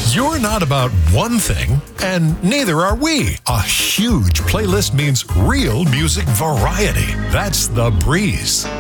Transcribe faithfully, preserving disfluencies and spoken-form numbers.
You're not about one thing, and neither are we. A huge playlist means real music variety. That's The Breeze.